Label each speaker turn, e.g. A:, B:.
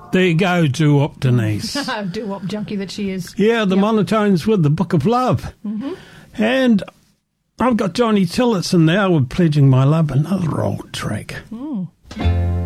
A: There you go, doo-wop Denise.
B: Doo-wop junkie that she is.
A: Yeah, the Monotones with the Book of Love.
B: Mm-hmm.
A: And I've got Johnny Tillotson now with Pledging My Love, another old track.
B: Mm.